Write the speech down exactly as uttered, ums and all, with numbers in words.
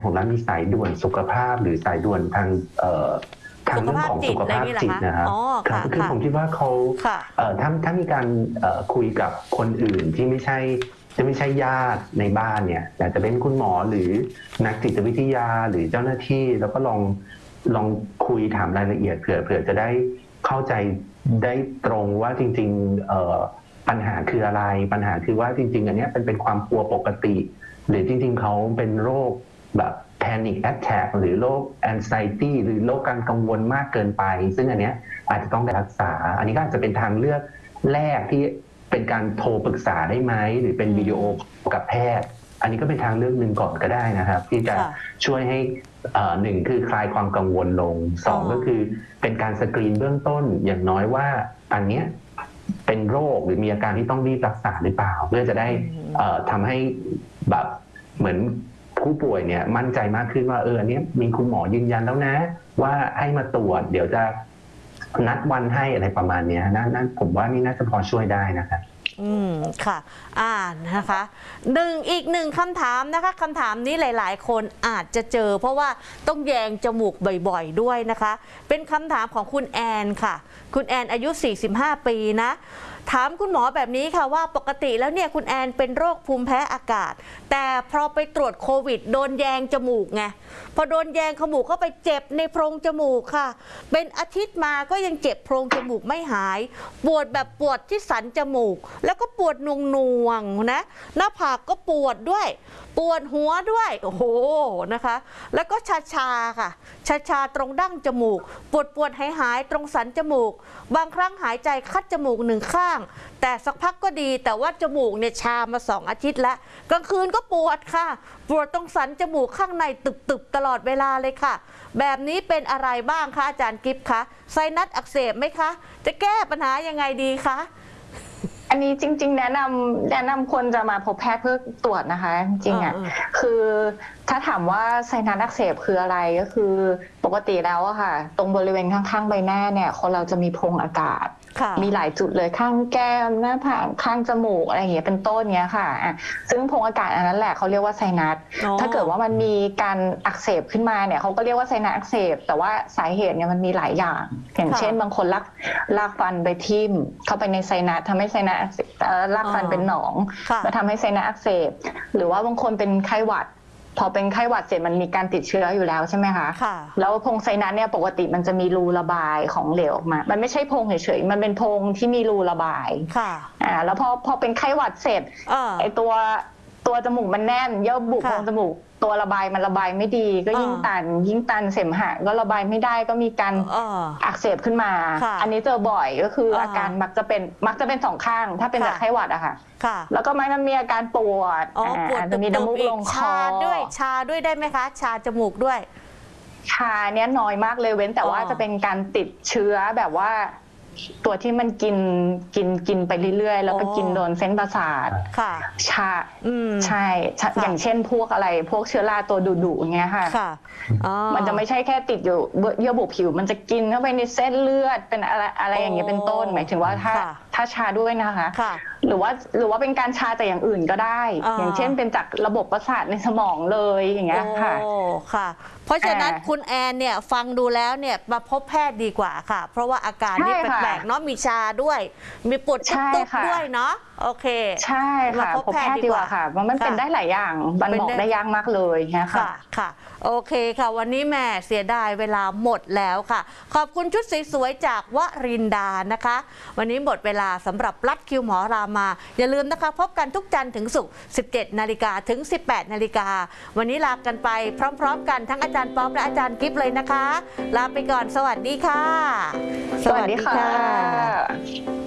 ผมแล้วมีสายด่วนสุขภาพหรือสายด่วนทางเอ่อทางเรื่องของสุขภาพจิตนะครับครับคือผมคิดว่าเขาถ้าถ้ามีการคุยกับคนอื่นที่ไม่ใช่จะไม่ใช่ญาติในบ้านเนี่ยอยากจะเป็นคุณหมอหรือนักจิตวิทยาหรือเจ้าหน้าที่แล้วก็ลองลองคุยถามรายละเอียดเผื่อเผื่อจะได้เข้าใจได้ตรงว่าจริงๆปัญหาคืออะไรปัญหาคือว่าจริงๆอันนี้เป็นเป็นความกลัวปกติหรือจริงๆเขาเป็นโรคแบบ panic attack หรือโรค anxiety หรือโรคการกังวลมากเกินไปซึ่งอันนี้อาจจะต้องไปรักษาอันนี้ก็อาจจะเป็นทางเลือกแรกที่เป็นการโทรปรึกษาได้ไหมหรือเป็นวิดีโอกับแพทย์อันนี้ก็เป็นทางเลือกหนึ่งก่อนก็ได้นะครับที่จะช่วยให้หนึ่งคือคลายความกังวลลงสองก็คือเป็นการสกรีนเบื้องต้นอย่างน้อยว่าอันนี้เป็นโรคหรือมีอาการที่ต้องรีบรักษาหรือเปล่าเพื่อจะได้ทำให้แบบเหมือนผู้ป่วยเนี่ยมั่นใจมากขึ้นว่าเอออันนี้มีคุณหมอยืนยันแล้วนะว่าให้มาตรวจเดี๋ยวจะนัดวันให้อะไรประมาณนี้นะนั่นผมว่านี่น่าจะพอช่วยได้นะครับอืมค่ะอ่านนะคะหนึ่งอีกหนึ่งคำถามนะคะคำถามนี้หลายๆคนอาจจะเจอเพราะว่าต้องแยงจมูกบ่อยๆด้วยนะคะเป็นคำถามของคุณแอนค่ะคุณแอนอายุสี่สิบห้าปีนะถามคุณหมอแบบนี้ค่ะว่าปกติแล้วเนี่ยคุณแอนเป็นโรคภูมิแพ้อากาศแต่พอไปตรวจโควิดโดนแยงจมูกไงพอโดนแยงจมูกเข้าไปเจ็บในโพรงจมูกค่ะเป็นอาทิตย์มาก็ยังเจ็บโพรงจมูกไม่หายปวดแบบปวดที่สันจมูกแล้วก็ปวดนวงๆนะหน้าผากก็ปวดด้วยปวดหัวด้วยโอ้โหนะคะแล้วก็ชาชาค่ะชาชาตรงดั้งจมูกปวดปวดหายหายตรงสันจมูกบางครั้งหายใจคัดจมูกหนึ่งข้างแต่สักพักก็ดีแต่ว่าจมูกเนี่ยชามาสองอาทิตย์แล้วกลางคืนก็ปวดค่ะปวดตรงสันจมูกข้างในตึบๆตลอดเวลาเลยค่ะแบบนี้เป็นอะไรบ้างคะอาจารย์กิฟต์คะไซนัสอักเสบไหมคะจะแก้ปัญหายังไงดีคะอันนี้จริงๆแนะนำแนะนำควรจะมาพบแพทย์เพื่อตรวจนะคะจริงๆอ่ะคือถ้าถามว่าไซนัสอักเสบคืออะไรก็คือปกติแล้วอะค่ะตรงบริเวณข้างๆใบหน้าเนี่ยคนเราจะมีโพรงอากาศมีหลายจุดเลยข้างแก้มหน้าผากข้างจมูกอะไรอย่างเงี้ยเป็นต้นเงี้ยค่ะอ่ะซึ่งโพรงอากาศอันนั้นแหละเขาเรียกว่าไซนัสถ้าเกิดว่ามันมีการอักเสบขึ้นมาเนี่ยเขาก็เรียกว่าไซนัสอักเสบแต่ว่าสาเหตุเนี่ยมันมีหลายอย่างอย่างเช่นบางคนลากลากฟันไปทิ่มเข้าไปในไซนัสทำให้ไซนัสลากฟันเป็นหนองแล้วทำให้ไซนัสอักเสบหรือว่าบางคนเป็นไข้หวัดพอเป็นไข้หวัดเสร็จมันมีการติดเชื้ออยู่แล้วใช่ไหมคะแล้วโพรงไซนัสเนี่ยปกติมันจะมีรูระบายของเหลวออกมามันไม่ใช่โพรงเฉยๆมันเป็นโพรงที่มีรูระบายอ่าแล้วพอพอเป็นไข้หวัดเสร็จไอตัวตัวจมูกมันแน่นเยื่อบุโพรงจมูกตัวระบายมันระบายไม่ดีก็ยิ่งตันยิ่งตันเสมหะก็ระบายไม่ได้ก็มีการอักเสบขึ้นมาอันนี้เจอบ่อยก็คืออาการมักจะเป็นมักจะเป็นสองข้างถ้าเป็นจากไข้หวัดอะค่ะแล้วก็มันมีอาการปวดจะมีน้ำมูกลงคอด้วยชาด้วยได้ไหมคะชาจมูกด้วยชาเนี้ยน้อยมากเลยเว้นแต่ว่าจะเป็นการติดเชื้อแบบว่าตัวที่มันกินกินกินไปเรื่อยๆแล้วก็กินโดนเส้นประสาทชาใช่อย่างเช่นพวกอะไรพวกเชื้อราตัวดุๆอย่างเงี้ยค่ะมันจะไม่ใช่แค่ติดอยู่เยื่อบุผิวมันจะกินเข้าไปในเส้นเลือดเป็นอะไรอะไรอย่างเงี้ยเป็นต้นหมายถึงว่าถ้าถ้าชาด้วยนะคะหรือว่าหรือว่าเป็นการชาแต่อย่างอื่นก็ได้อย่างเช่นเป็นจากระบบประสาทในสมองเลยอย่างเงี้ยค่ะค่ะเพราะฉะนั้นคุณแอนเนี่ยฟังดูแล้วเนี่ยมาพบแพทย์ดีกว่าค่ะเพราะว่าอาการนี่แปลกๆเนาะมีชาด้วยมีปวดตุ๊บๆด้วยเนาะโอเคใช่ค่ะพบแพทย์ดีกว่าค่ะเพราะมันเป็นได้หลายอย่างมันบอกได้ยากมากเลยนะคะค่ะโอเคค่ะวันนี้แม่เสียดายเวลาหมดแล้วค่ะขอบคุณชุดสวยๆจากวรินดานะคะวันนี้หมดเวลาสำหรับรัดคิวหมอรามาอย่าลืมนะคะพบกันทุกจันทร์ถึงศุกร์สิบเจ็ดนาฬิกาถึงสิบแปดนาฬิกาวันนี้ลากันไปพร้อมๆกันทั้งอาจารย์ป๊อปและอาจารย์กิฟต์เลยนะคะลาไปก่อนสวัสดีค่ะสวัสดีค่ะ